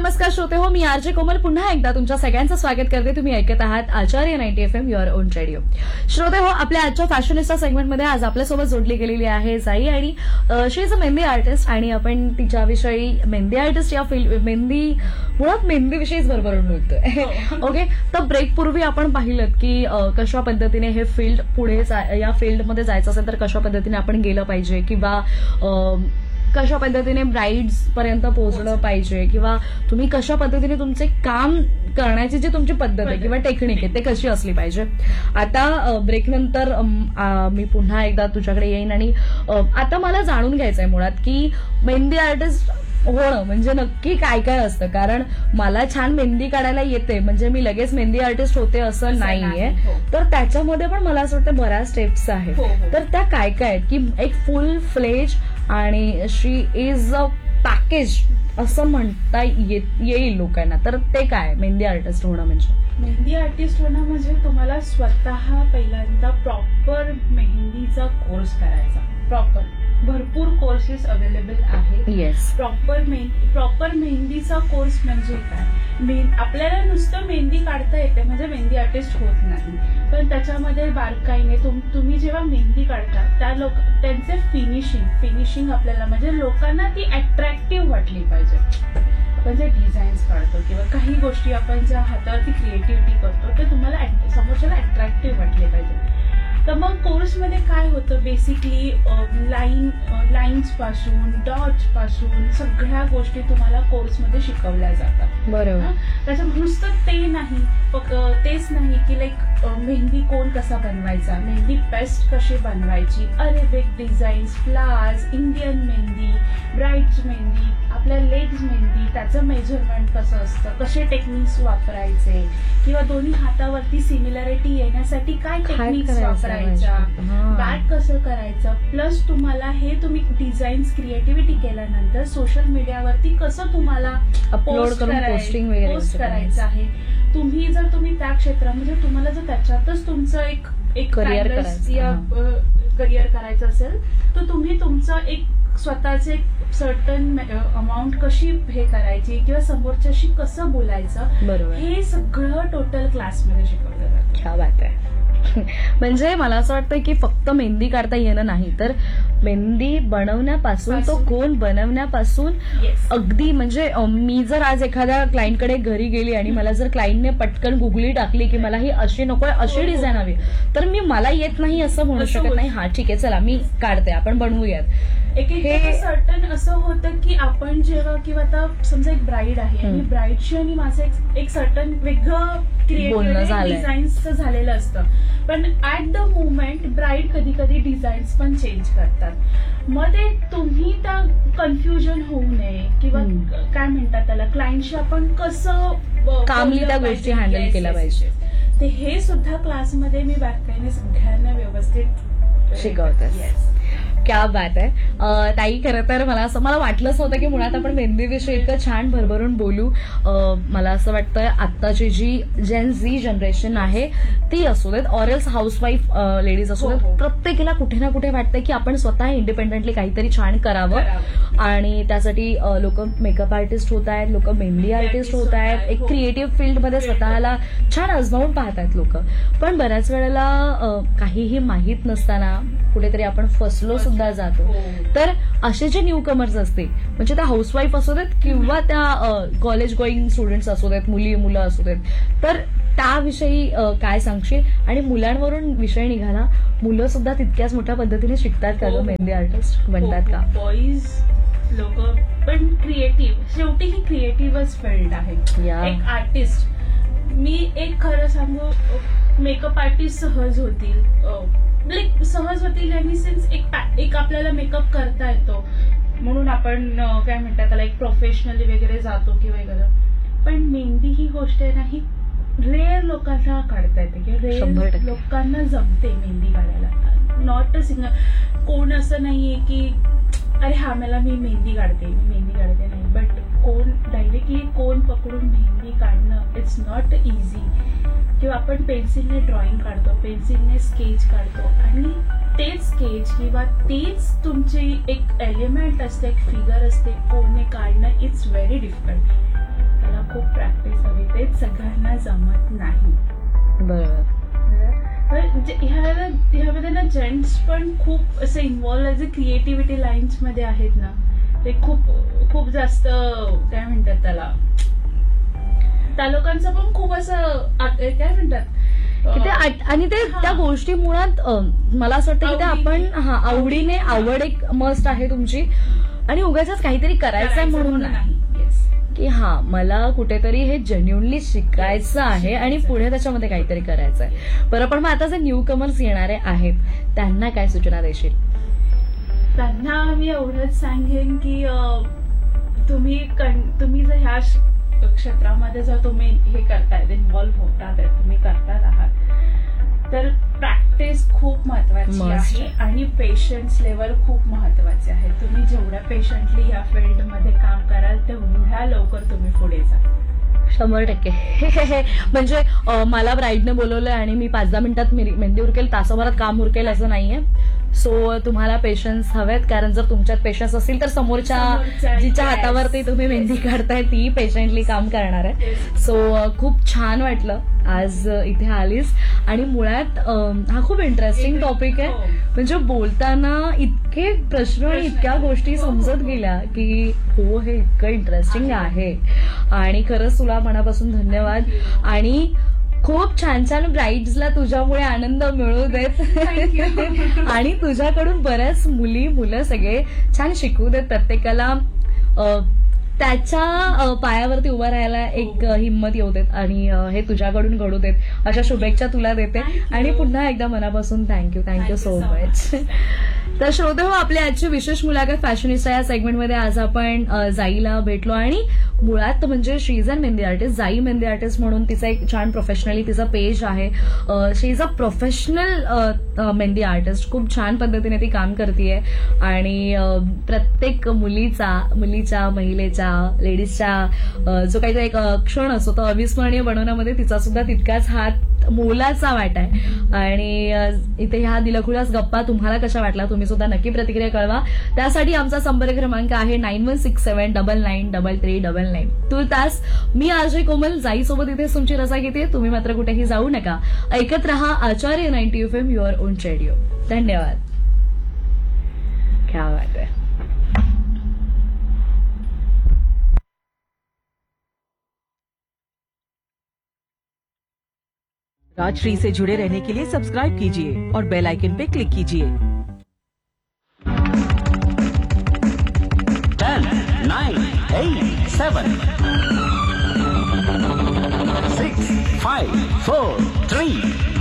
नमस्कार श्रोते हो, मी आरजे कोमल पुन्हा एकदा तुमच्या सगळ्यांचं स्वागत करते. तुम्ही ऐकत आहात आचार्य 90 FM युअर ओन रेडिओ. श्रोते हो, आपल्या आजच्या फॅशनिस्टा सेगमेंटमध्ये आज आपल्यासोबत जोडली गेलेली आहे जाई आणि शी इज अ मेहंदी आर्टिस्ट आणि आपण तिच्याविषयी मेहंदी आर्टिस्ट या फील्ड मुळात मेहंदीविषयीच भरभरून बोलतोय. ओके, तर ब्रेक पूर्वी आपण पाहिलं की कशा पद्धतीने हे फील्ड पुढे या फील्डमध्ये जायचं असेल तर कशा पद्धतीने आपण गेलं पाहिजे किंवा कशा पद्धतीने ब्राईड्स पर्यंत पोहोचलं पाहिजे किंवा तुम्ही कशा पद्धतीने तुमचे काम करण्याची जी तुमची पद्धत आहे किंवा टेक्निक आहे ते कशी असली पाहिजे. आता ब्रेक नंतर मी पुन्हा एकदा तुझ्याकडे येईन आणि आता मला जाणून घ्यायचंय मुळात की मेहंदी आर्टिस्ट होणं म्हणजे नक्की काय काय असतं. कारण मला छान मेहंदी काढायला येते म्हणजे मी लगेच मेहंदी आर्टिस्ट होते असं नाहीये. तर त्याच्यामध्ये पण मला असं वाटतं बऱ्याच स्टेप्स आहेत. तर त्या काय काय आहेत की एक फुल फ्लेज आणि शी इज अ पॅकेज असं म्हणता येईल लोकांना. तर ते काय मेहंदी आर्टिस्ट होणं म्हणजे? मेहंदी आर्टिस्ट होणं म्हणजे तुम्हाला स्वतः पहिल्यांदा प्रॉपर मेहंदीचा कोर्स करायचा. प्रॉपर भरपूर कोर्सेस अवेलेबल आहेत. येस, प्रॉपर मेहंदीचा कोर्स म्हणजे काय, आपल्याला नुसतं मेहंदी काढता येते म्हणजे मेहंदी आर्टिस्ट होत नाही. पण त्याच्यामध्ये बारकाईने तुम्ही जेव्हा मेहंदी काढता त्यांचे फिनिशिंग आपल्याला म्हणजे लोकांना ती अट्रॅक्टिव्ह वाटली पाहिजे. म्हणजे डिझाईन्स काढतो किंवा काही गोष्टी आपण ज्या हातावरती क्रिएटिव्हिटी करतो ते तुम्हाला समोरच्याला अट्रॅक्टिव्ह वाटले पाहिजे. तर मग कोर्समध्ये काय होतं, बेसिकली लाईन्स पासून डॉट्स पासून सगळ्या गोष्टी तुम्हाला कोर्समध्ये शिकवल्या जातात. बरोबर. त्याच्यामुळे नुसतं तेच नाही की लाईक मेहंदी कोण कसा बनवायचा, मेहंदी पेस्ट कशी बनवायची, Arabic designs, flowers, Indian mehndi, ब्राईड्स mehndi, आपल्या लेग्स मेहंदी, त्याचं मेजरमेंट कसं असतं, कसे टेक्निक्स वापरायचे किंवा दोन्ही हातावरती सिमिलॅरिटी येण्यासाठी काय टेक्निक्स वापरायच्या, बॅक कसं करायचं. प्लस तुम्हाला हे तुम्ही डिझाईन्स क्रिएटिव्हिटी केल्यानंतर सोशल मीडियावरती कसं तुम्हाला अपलोड करून पोस्ट करायचं आहे. तुम्ही त्या क्षेत्रात म्हणजे तुम्हाला जर त्याच्यातच तुमचं एक करिअर करायचं असेल तर तुम्ही तुमचं एक स्वतःचे सर्टन अमाऊंट कशी हे करायची किंवा समोरच्याशी कसं बोलायचं, हे सगळं टोटल क्लासमध्ये शिकवलं जातं. क्या बात आहे. म्हणजे मला असं वाटतं की फक्त मेहंदी काढता येणं नाही तर मेहंदी बनवण्यापासून तो कोण बनवण्यापासून अगदी म्हणजे मी जर आज एखाद्या क्लायंटकडे घरी गेली आणि मला जर क्लायंटने पटकन गुगली टाकली की मला ही अशी नकोय अशी डिझाईन हवी तर मी मला येत नाही असं म्हणू शकत नाही. हा ठीक आहे, चला मी काढते, आपण बनवूयात. हे सर्टन असं होतं की आपण जेव्हा किंवा आता समजा एक ब्राईड आहे आणि ब्राईडशी आणि माझं एक सर्टन वेगळं क्रिएटिव्ह डिझाईन्सचं झालेलं असतं. पण ऍट द मुवमेंट ब्राईड कधी कधी डिझाईन्स पण चेंज करतात. मग ते तुम्ही त्या कन्फ्युजन होऊ नये किंवा काय म्हणतात त्याला क्लायंटशी आपण कसं कामली त्या गोष्टी हँडल केल्या पाहिजे ते हे सुद्धा क्लासमध्ये मी बारकाईने सगळ्यांना व्यवस्थित शिकवतात. क्या बात आहे ताई. खरं तर मला वाटलंच होतं की मुळात आपण मेहंदीविषयी इतकं छान भरभरून बोलू. मला असं वाटतं आत्ताची जी जेन झी जनरेशन आहे ती असू देत ऑरेल्स हाऊसवाईफ लेडीज असू देत, प्रत्येकाला कुठे ना कुठे वाटतंय की आपण स्वतः इंडिपेंडेंटली काहीतरी छान करावं आणि त्यासाठी लोक मेकअप आर्टिस्ट होत आहेत, लोक मेहंदी आर्टिस्ट होत आहेत, एक क्रिएटिव्ह फील्डमध्ये स्वतःला छान आजमावून पाहत आहेत लोक. पण बऱ्याच वेळेला काहीही माहीत नसताना कुठेतरी आपण फसलो सुद्धा जातो. तर असे जे न्यू कमर्स असतील म्हणजे त्या हाऊसवाईफ असू देत किंवा त्या कॉलेज गोईंग स्टुडंट्स असू देत, मुलं असू देत, तर त्याविषयी काय सांगशील? आणि मुलांवरून विषय निघाला, मुलं सुद्धा तितक्याच मोठ्या पद्धतीने शिकतात का गं, मेहंदी आर्टिस्ट बनतात का? बॉईज लोक पण क्रिएटिव्ह, शेवटी ही क्रिएटिव्हच फील्ड आहे. एक आर्टिस्ट, मी एक खरं सांगू, मेकअप आर्टिस्ट सहज होतील आणि सिन्स एक आपल्याला मेकअप करता येतो म्हणून आपण काय म्हणतात त्याला एक प्रोफेशनली वगैरे जातो किंवा वगैरे. पण मेहंदी ही गोष्ट आहे ना, ही रेअर लोकांना काढता येते किंवा रेअर लोकांना जमते मेहंदी काढायला. नॉट अ सिंगल, कोण असं नाहीये की अरे हा मी मेहंदी काढते नाही. बट डायरेक्टली कोण पकडून मेहंदी काढणं इट्स नॉट इझी. किंवा आपण पेन्सिलने ड्रॉइंग काढतो, पेन्सिलने स्केच काढतो आणि तेच स्केच किंवा तेच तुमची एक एलिमेंट असते, एक फिगर असते, कोणने काढणं इट्स व्हेरी डिफिकल्ट. त्याला खूप प्रॅक्टिस हवी, ते सगळ्यांना जमत नाही. बरोबर. म्हणजे ह्यामध्ये ना जेंट्स पण खूप असं इन्व्हॉल्व आहे, जे क्रिएटिव्हिटी लाईन्स मध्ये आहेत ना, ते खूप जास्त काय म्हणतात त्याला, त्या लोकांचं पण खूप असं काय म्हणतात आणि ते त्या गोष्टी मुळात मला असं वाटतं की ते आपण आवडीने, आवड एक मस्ट आहे तुमची, आणि उगाचच काहीतरी करायचं म्हणून नाही. की मला कुठेतरी हे जेन्युनली शिकायचं आहे आणि पुढे त्याच्यामध्ये काहीतरी करायचं आहे. बरं, पण मग आता जे न्यू कमर्स येणारे आहेत त्यांना काय सूचना देशील? त्यांना मी एवढंच सांगेन की तुम्ही जर ह्या क्षेत्रामध्ये जर तुम्ही हे करतायत, इन्व्हॉल्व्ह होतात, तुम्ही करतात आहात, तर प्रॅक्टिस खूप महत्वाची आहे आणि पेशन्स लेवल खूप महत्वाचे आहे. तुम्ही जेवढ्या पेशंटली या फील्डमध्ये काम कराल तेवढ्या लवकर तुम्ही पुढे जाल. 100%. म्हणजे मला ब्राईडने बोलवलंय आणि मी 5-10 मिनिटात मेहंदी उरकेल, तासाभरात काम उरकेल असं नाहीये. सो तुम्हाला पेशन्स हवेत, कारण जर तुमच्यात पेशन्स असतील तर समोरच्या जिच्या हातावरती तुम्ही मेहंदी काढताय ती पेशंटली काम करणार आहे. सो खूप छान वाटलं आज इथे आलीस, आणि मुळात हा खूप इंटरेस्टिंग टॉपिक आहे. म्हणजे बोलताना इतके प्रश्न आणि इतक्या गोष्टी समजत गेल्या की हे इतकं इंटरेस्टिंग आहे. आणि खरंच तुला मनापासून धन्यवाद, आणि खूप छान छान ब्राईड्सला तुझ्यामुळे आनंद मिळू देत आणि तुझ्याकडून बऱ्याच मुलं सगळे छान शिकवू देत, प्रत्येकाला त्याच्या पायावरती उभा राहायला एक हिंमत येऊ देत, आणि हे तुझ्याकडून घडू देत, अशा शुभेच्छा तुला देते. आणि पुन्हा एकदा मनापासून थँक्यू सो मच. तर श्रोते हो, आपली आजची विशेष मुलाखत फॅशनिस्टा या सेगमेंटमध्ये आज आपण जाईला भेटलो, आणि मुळात म्हणजे शी इज अ मेहंदी आर्टिस्ट, जाई मेहंदी आर्टिस्ट म्हणून तिचं एक छान प्रोफेशनली तिचं पेज आहे. शी is a professional mehndi artist, खूप छान पद्धतीने ती काम करते, आणि प्रत्येक मुलीच्या, महिलेच्या, लेडीजच्या जो काही एक क्षण असतो तो अविस्मरणीय बनवण्यामध्ये तिचा सुद्धा तितकाच हात मोलाचा वाटा आहे. आणि इथे ह्या दिलखुलास गप्पा तुम्हाला कशा वाटला, तुम्ही सुद्धा नक्की प्रतिक्रिया कळवा. त्यासाठी आमचा संपर्क क्रमांक आहे 9167993399. तुर्तास मी आजय कोमल जाईसोबत इथेच तुमची रजा घेते. तुम्ही मात्र कुठेही जाऊ नका, ऐकत रहा आचार्य 90 FM युअर ओन रेडिओ. धन्यवाद. क्या बात है. राजश्री से जुड़े रहने के लिए सब्सक्राइब कीजिए और बेल आइकन पे क्लिक कीजिए. 10, 9, 8, 7, 6, 5, 4, 3